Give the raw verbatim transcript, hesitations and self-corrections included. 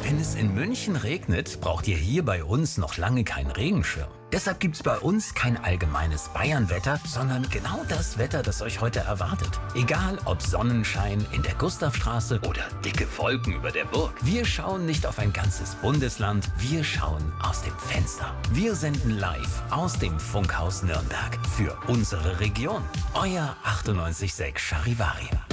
Wenn es in München regnet, braucht ihr hier bei uns noch lange keinen Regenschirm. Deshalb gibt's bei uns kein allgemeines Bayernwetter, sondern genau das Wetter, das euch heute erwartet. Egal ob Sonnenschein in der Gustavstraße oder dicke Wolken über der Burg. Wir schauen nicht auf ein ganzes Bundesland, wir schauen aus dem Fenster. Wir senden live aus dem Funkhaus Nürnberg für unsere Region. Euer achtundneunzig Komma sechs Charivaria.